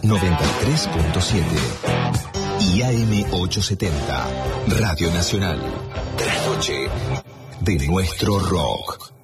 93.7 y AM 870, Radio Nacional. Trasnoche de nuestro rock.